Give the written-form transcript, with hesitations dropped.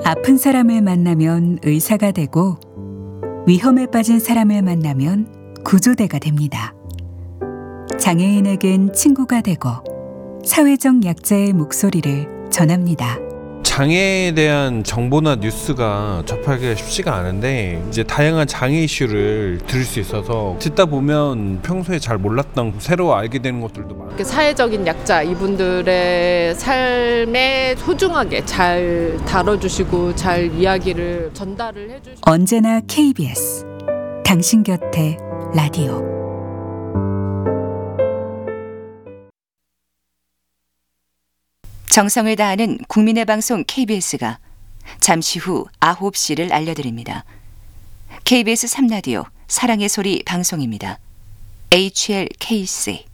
아픈 사람을 만나면 의사가 되고 위험에 빠진 사람을 만나면 구조대가 됩니다. 장애인에겐 친구가 되고 사회적 약자의 목소리를 전합니다. 장애에 대한 정보나 뉴스가 접하기가 쉽지가 않은데 이제 다양한 장애 이슈를 들을 수 있어서 듣다 보면 평소에 잘 몰랐던 새로 알게 되는 것들도 많아요. 사회적인 약자 이분들의 삶에 소중하게 잘 다뤄주시고 잘 이야기를 전달을 해주시고 언제나 KBS 당신 곁에 라디오. 정성을 다하는 국민의 방송 KBS가 잠시 후 9시를 알려드립니다. KBS 3라디오 사랑의 소리 방송입니다. HLKC